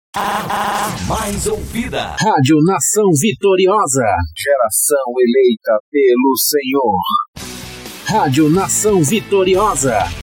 Mais ouvida. Rádio Nação Vitoriosa. Geração eleita pelo Senhor. Rádio Nação Vitoriosa.